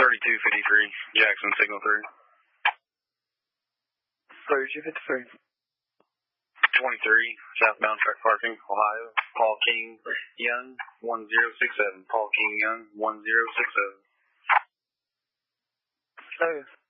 3253, Jackson, signal 3. 3253. 23, southbound truck parking, Ohio. Paul King Young, 1067. Paul King Young, 1067. Hello.